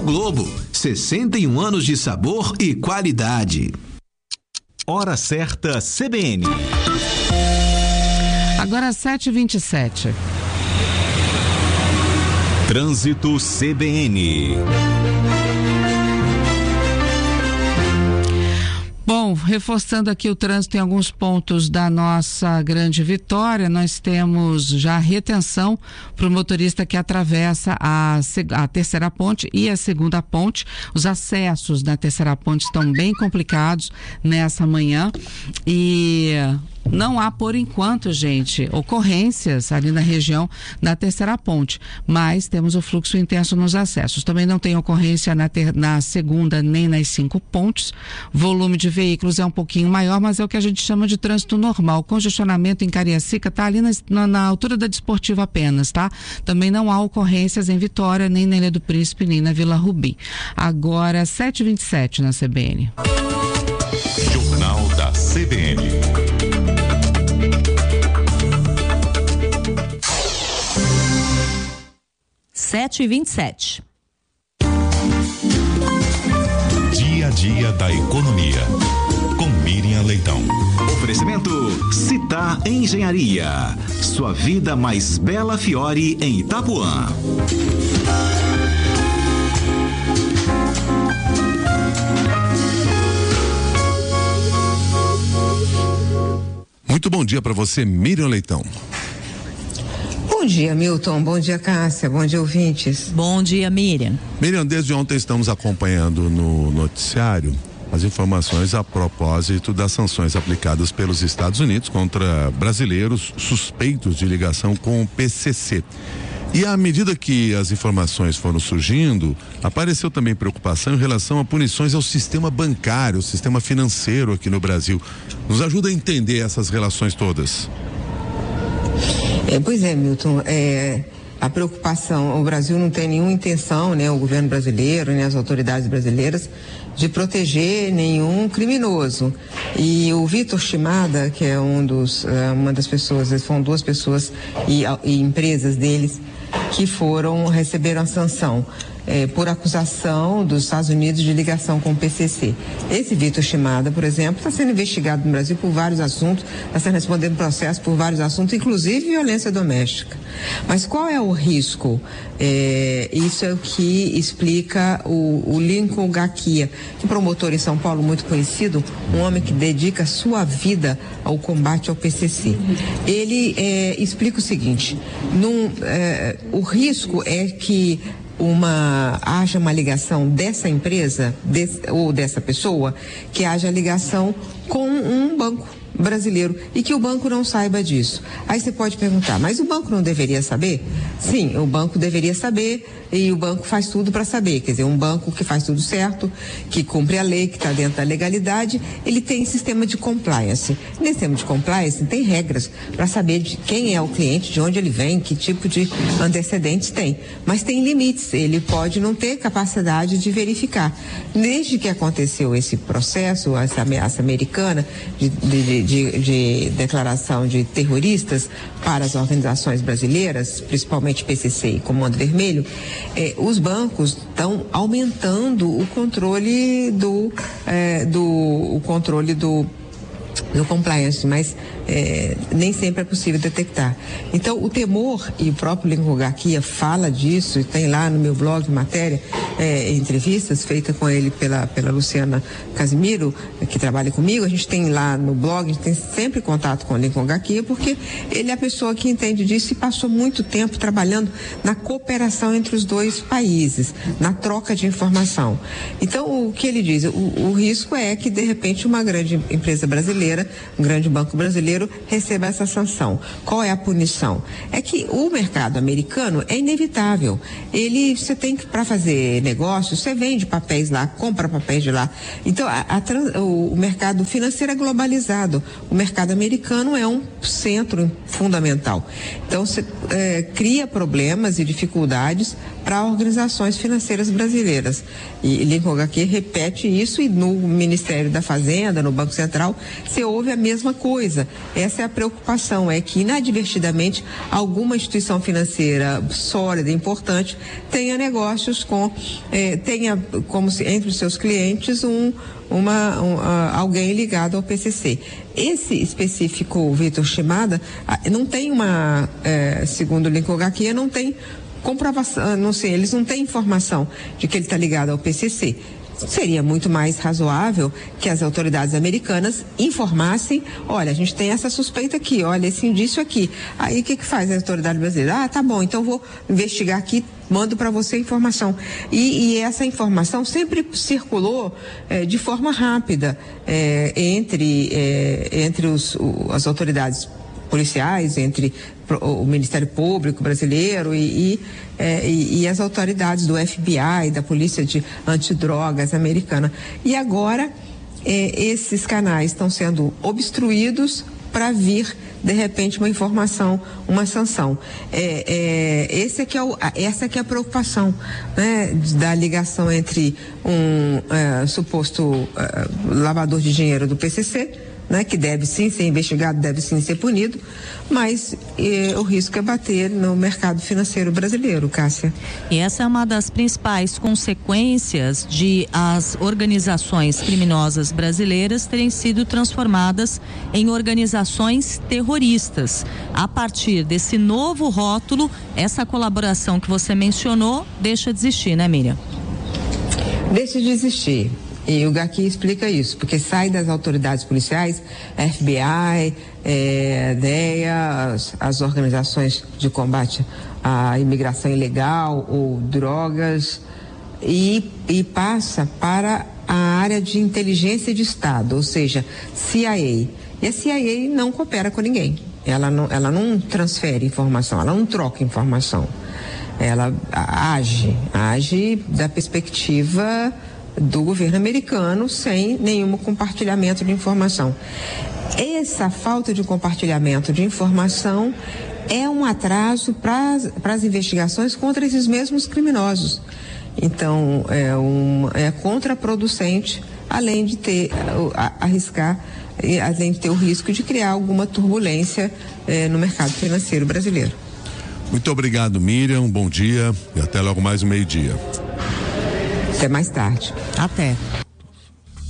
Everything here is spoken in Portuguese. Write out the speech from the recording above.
Globo, 61 anos de sabor e qualidade. Hora certa CBN. Agora 7h27. Trânsito CBN. Bom, reforçando aqui o trânsito em alguns pontos da nossa Grande Vitória, nós temos já retenção para o motorista que atravessa a terceira ponte e a segunda ponte. Os acessos na terceira ponte estão bem complicados nessa manhã e não há, por enquanto, gente, ocorrências ali na região da terceira ponte, mas temos o fluxo intenso nos acessos. Também não tem ocorrência na segunda nem nas 5 pontes. Volume de veículos é um pouquinho maior, mas é o que a gente chama de trânsito normal. Congestionamento em Cariacica está ali na altura da Desportiva apenas, tá? Também não há ocorrências em Vitória, nem na Ilha do Príncipe, nem na Vila Rubi. Agora, 7h27 na CBN. Jornal da CBN. Sete e 27. Dia a dia da economia. Com Miriam Leitão. Oferecimento Citar Engenharia. Sua vida mais bela Fiore em Itapuã. Muito bom dia para você, Miriam Leitão. Bom dia, Milton. Bom dia, Cássia. Bom dia, ouvintes. Bom dia, Miriam. Miriam, desde ontem estamos acompanhando no noticiário as informações a propósito das sanções aplicadas pelos Estados Unidos contra brasileiros suspeitos de ligação com o PCC. E à medida que as informações foram surgindo, apareceu também preocupação em relação a punições ao sistema bancário, ao sistema financeiro aqui no Brasil. Nos ajuda a entender essas relações todas. Pois é, Milton, a preocupação, o Brasil não tem nenhuma intenção, né, o governo brasileiro, né, as autoridades brasileiras, de proteger nenhum criminoso. E o Vitor Shimada, que é uma das pessoas, foram 2 pessoas e empresas deles que receberam a sanção por acusação dos Estados Unidos de ligação com o PCC. Esse Vitor Shimada, por exemplo, está sendo investigado no Brasil por vários assuntos, está sendo respondendo processo por vários assuntos, inclusive violência doméstica. Mas qual é o risco? Isso é o que explica o Lincoln Gakia, um promotor em São Paulo muito conhecido, um homem que dedica sua vida ao combate ao PCC. Ele explica o seguinte: o risco é que haja uma ligação dessa empresa ou dessa pessoa, que haja ligação com um banco brasileiro e que o banco não saiba disso. Aí você pode perguntar, mas o banco não deveria saber? Sim, o banco deveria saber e o banco faz tudo para saber. Quer dizer, um banco que faz tudo certo, que cumpre a lei, que está dentro da legalidade, ele tem sistema de compliance. Nesse sistema de compliance tem regras para saber de quem é o cliente, de onde ele vem, que tipo de antecedentes tem. Mas tem limites, ele pode não ter capacidade de verificar. Desde que aconteceu esse processo, essa ameaça americana de declaração de terroristas para as organizações brasileiras, principalmente PCC e Comando Vermelho, os bancos estão aumentando o controle do compliance, mas nem sempre é possível detectar. Então, o temor, e o próprio Lincoln Gakia fala disso, e tem lá no meu blog matéria, entrevistas feitas com ele pela Luciana Casimiro, que trabalha comigo. A gente tem lá no blog, a gente tem sempre contato com o Lincoln Gakia, porque ele é a pessoa que entende disso e passou muito tempo trabalhando na cooperação entre os 2 países, na troca de informação. Então, o que ele diz? O risco é que, de repente, uma grande empresa brasileira, um grande banco brasileiro, receba essa sanção. Qual é a punição? É que o mercado americano é inevitável. Você tem que, para fazer negócio, você vende papéis lá, compra papéis de lá. Então, o mercado financeiro é globalizado. O mercado americano é um centro fundamental. Então, você cria problemas e dificuldades para organizações financeiras brasileiras. E Lincoln HQ repete isso, e no Ministério da Fazenda, no Banco Central, se ouve a mesma coisa. Essa é a preocupação, é que inadvertidamente alguma instituição financeira sólida, importante, tenha negócios tenha como se entre os seus clientes alguém ligado ao PCC. Esse específico Vitor Shimada não tem segundo o Lincoln HQ, não tem comprovação, não sei, eles não têm informação de que ele está ligado ao PCC. Seria muito mais razoável que as autoridades americanas informassem: olha, a gente tem essa suspeita aqui, olha esse indício aqui. Aí o que faz a autoridade brasileira? Tá bom, então vou investigar aqui, mando para você a informação. E essa informação sempre circulou de forma rápida entre as autoridades policiais, entre o Ministério Público brasileiro e as autoridades do FBI, da Polícia de Antidrogas americana. E agora esses canais estão sendo obstruídos para vir, de repente, uma informação, uma sanção. Essa que é a preocupação, né, da ligação entre um suposto lavador de dinheiro do PCC, né, que deve sim ser investigado, deve sim ser punido, mas o risco é bater no mercado financeiro brasileiro, Cássia. E essa é uma das principais consequências de as organizações criminosas brasileiras terem sido transformadas em organizações terroristas. A partir desse novo rótulo, essa colaboração que você mencionou deixa de existir, né, Miriam? Deixa de existir. E o GAQ explica isso, porque sai das autoridades policiais, FBI, DEA, as organizações de combate à imigração ilegal ou drogas, e passa para a área de inteligência de Estado, ou seja, CIA. E a CIA não coopera com ninguém. Ela não transfere informação, ela não troca informação. Ela age da perspectiva do governo americano, sem nenhum compartilhamento de informação. Essa falta de compartilhamento de informação é um atraso para as investigações contra esses mesmos criminosos. Então, é contraproducente, além de além de ter o risco de criar alguma turbulência no mercado financeiro brasileiro. Muito obrigado, Miriam, bom dia e até logo mais um meio-dia. Até mais tarde. Até.